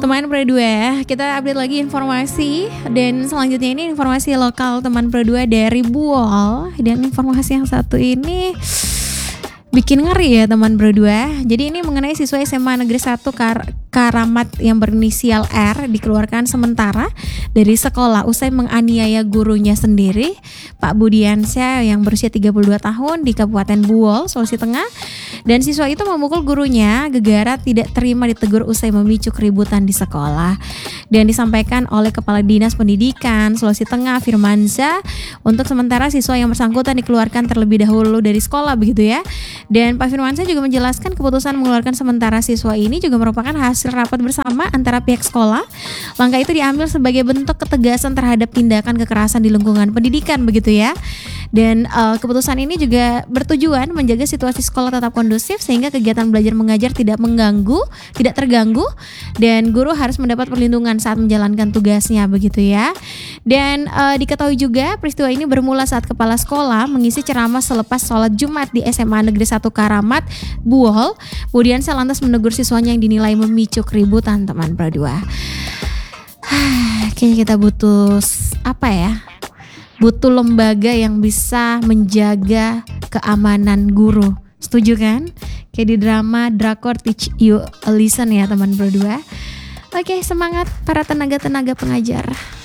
Teman Pro 2, kita update lagi informasi. Dan selanjutnya ini informasi lokal teman Pro 2 dari Buol. Dan informasi yang satu ini bikin ngeri ya teman Pro 2. Jadi ini mengenai siswa SMA Negeri 1 Karamat yang berinisial R dikeluarkan sementara dari sekolah usai menganiaya gurunya sendiri, Pak Budiansyah yang berusia 32 tahun di Kabupaten Buol, Sulawesi Tengah. Dan siswa itu memukul gurunya gegara tidak terima ditegur usai memicu keributan di sekolah. Dan disampaikan oleh Kepala Dinas Pendidikan Sulawesi Tengah Firmansyah, untuk sementara siswa yang bersangkutan dikeluarkan terlebih dahulu dari sekolah begitu ya. Dan Pak Firmansyah juga menjelaskan keputusan mengeluarkan sementara siswa ini juga merupakan hasil rapat bersama antara pihak sekolah. Langkah itu diambil sebagai bentuk ketegasan terhadap tindakan kekerasan di lingkungan pendidikan begitu ya. Dan keputusan ini juga bertujuan menjaga situasi sekolah tetap kondusif sehingga kegiatan belajar mengajar tidak terganggu, dan guru harus mendapat perlindungan saat menjalankan tugasnya begitu ya. Dan diketahui juga peristiwa ini bermula saat kepala sekolah mengisi ceramah selepas sholat Jumat di SMA Negeri 1 Karamat Buol. Kemudian saya lantas menegur siswanya yang dinilai memicu keributan teman Pro 2. Kayaknya kita butuh butuh lembaga yang bisa menjaga keamanan guru. Setuju kan? Kayak di drama Drakor Teach You a Lesson ya teman Pro 2. Oke, semangat para tenaga-tenaga pengajar.